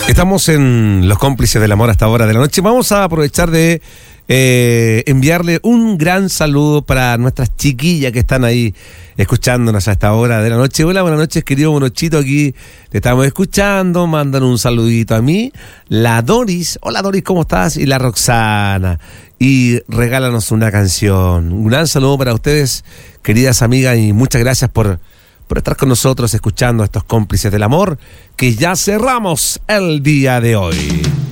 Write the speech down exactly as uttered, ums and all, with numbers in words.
Estamos en Los Cómplices del Amor hasta hora de la noche. Vamos a aprovechar de eh, enviarle un gran saludo para nuestras chiquillas que están ahí escuchándonos a esta hora de la noche. Hola, buenas noches, querido Monochito, aquí te estamos escuchando. Mandan un saludito a mí, la Doris. Hola Doris, ¿cómo estás? Y la Roxana. Y regálanos una canción. Un gran saludo para ustedes, queridas amigas, y muchas gracias por... por estar con nosotros escuchando a estos Cómplices del Amor, que ya cerramos el día de hoy.